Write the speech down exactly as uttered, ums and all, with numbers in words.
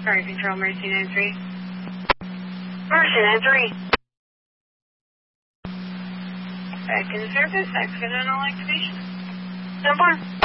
Fire Control, Mercy nine three. Mercy nine three. Back in service, accidental activation. ten four.